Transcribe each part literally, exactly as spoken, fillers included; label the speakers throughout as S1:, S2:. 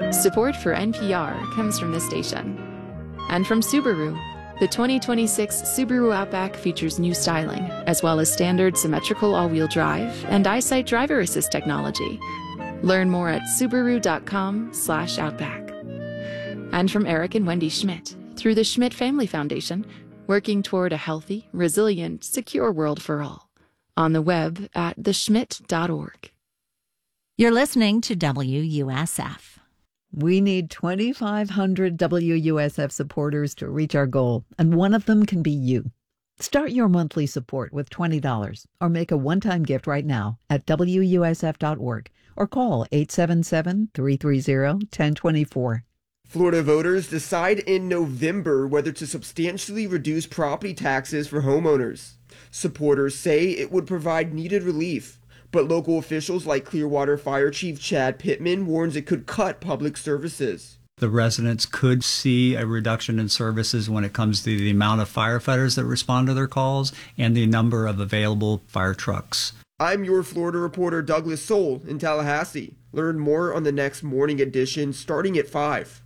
S1: Support for N P R comes from this station. And from Subaru. The twenty twenty-six Subaru Outback features new styling, as well as standard symmetrical all-wheel drive and EyeSight driver assist technology. Learn more at subaru.com slash outback. And from Eric and Wendy Schmidt, through the Schmidt Family Foundation, working toward a healthy, resilient, secure world for all. On the web at the schmidt dot org.
S2: You're listening to W U S F.
S3: We need twenty-five hundred W U S F supporters to reach our goal, and one of them can be you. Start your monthly support with twenty dollars or make a one-time gift right now at W U S F dot org or call eight seven seven, three three zero, one zero two four.
S4: Florida voters decide in November whether to substantially reduce property taxes for homeowners. Supporters say it would provide needed relief, but local officials like Clearwater Fire Chief Chad Pittman warns it could cut public services.
S5: The residents could see a reduction in services when it comes to the amount of firefighters that respond to their calls and the number of available fire trucks.
S4: I'm your Florida reporter Douglas Soul in Tallahassee. Learn more on the next morning edition starting at five.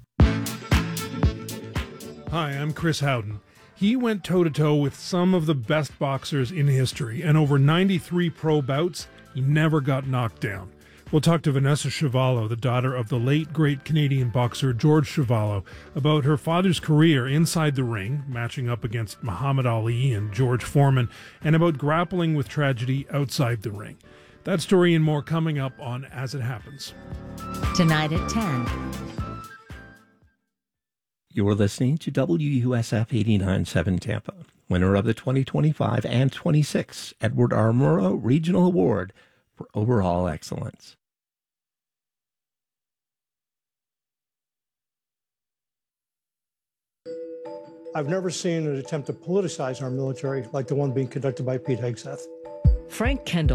S6: Hi, I'm Chris Howden. He went toe-to-toe with some of the best boxers in history, and over ninety-three pro bouts, he never got knocked down. We'll talk to Vanessa Chuvalo, the daughter of the late great Canadian boxer George Chuvalo, about her father's career inside the ring, matching up against Muhammad Ali and George Foreman, and about grappling with tragedy outside the ring. That story and more coming up on As It Happens.
S2: Tonight at ten.
S7: You're listening to W U S F eighty-nine point seven Tampa, winner of the twenty twenty-five and twenty-six Edward R. Murrow Regional Award for Overall Excellence.
S8: I've never seen an attempt to politicize our military like the one being conducted by Pete Hegseth.
S9: Frank Kendall